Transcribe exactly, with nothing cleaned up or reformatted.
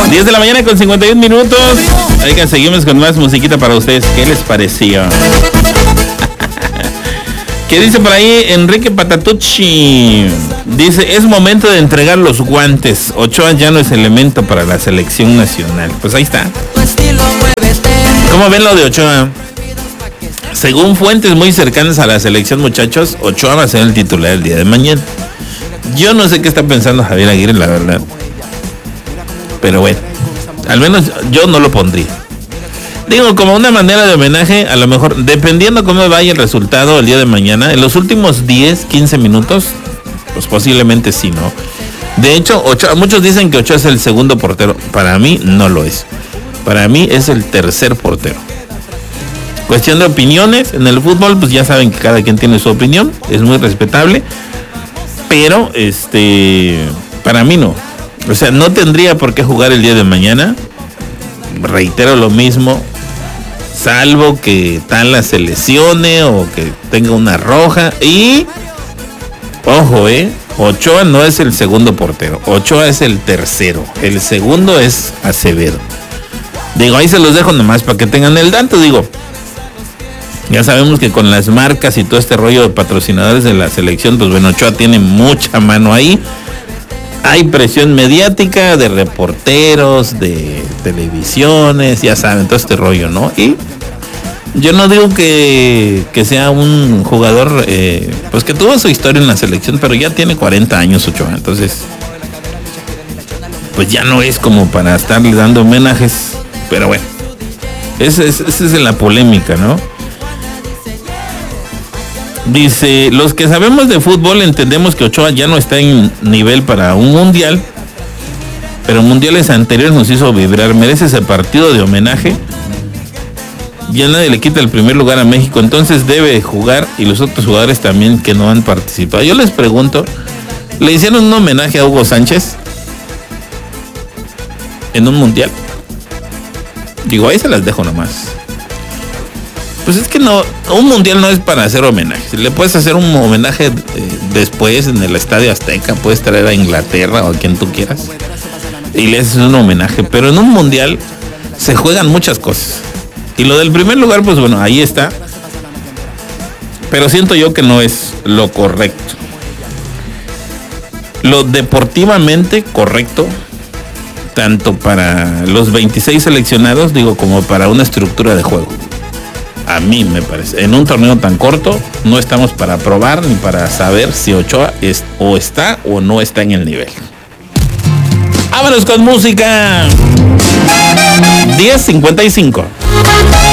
diez de la mañana con cincuenta y un minutos. Oigan, seguimos con más musiquita para ustedes. ¿Qué les pareció? ¿Qué dice por ahí Enrique Patatucci? Dice, es momento de entregar los guantes. Ochoa ya no es elemento para la selección nacional. Pues ahí está. ¿Cómo ven lo de Ochoa? Según fuentes muy cercanas a la selección, muchachos, Ochoa va a ser el titular el día de mañana. Yo no sé qué está pensando Javier Aguirre, la verdad. Pero bueno, al menos yo no lo pondría. Digo, como una manera de homenaje, a lo mejor, dependiendo cómo vaya el resultado el día de mañana, en los últimos diez, quince minutos, pues posiblemente sí, ¿no? De hecho, Ochoa, muchos dicen que Ochoa es el segundo portero. Para mí no lo es. Para mí es el tercer portero. Cuestión de opiniones, en el fútbol, pues ya saben que cada quien tiene su opinión, es muy respetable, pero este, para mí no. O sea, no tendría por qué jugar el día de mañana. Reitero lo mismo. Salvo que Tala se lesione o que tenga una roja. Y, ojo, eh, Ochoa no es el segundo portero. Ochoa es el tercero. El segundo es Acevedo. Digo, ahí se los dejo nomás para que tengan el dato. Digo, ya sabemos que con las marcas y todo este rollo de patrocinadores de la selección, pues bueno, Ochoa tiene mucha mano ahí. Hay presión mediática de reporteros, de televisiones, ya saben, todo este rollo, ¿no? Y yo no digo que, que sea un jugador, eh, pues que tuvo su historia en la selección, pero ya tiene cuarenta años Ochoa, entonces, pues ya no es como para estarle dando homenajes, pero bueno, esa es, esa es la polémica, ¿no? Dice, los que sabemos de fútbol entendemos que Ochoa ya no está en nivel para un mundial, pero mundiales anteriores nos hizo vibrar. Merece ese partido de homenaje. Ya nadie le quita el primer lugar a México, entonces debe jugar, y los otros jugadores también que no han participado. Yo les pregunto, ¿le hicieron un homenaje a Hugo Sánchez en un mundial? Digo, ahí se las dejo nomás. Pues es que no, un mundial no es para hacer homenajes. Le puedes hacer un homenaje eh, después en el Estadio Azteca, puedes traer a Inglaterra o a quien tú quieras y le haces un homenaje, pero en un mundial se juegan muchas cosas. Y lo del primer lugar, pues bueno, ahí está. Pero siento yo que no es lo correcto. Lo deportivamente correcto, tanto para los veintiséis seleccionados, digo, como para una estructura de juego. A mí me parece, en un torneo tan corto no estamos para probar ni para saber si Ochoa es, o está o no está en el nivel. Vámonos con música. diez cincuenta y cinco.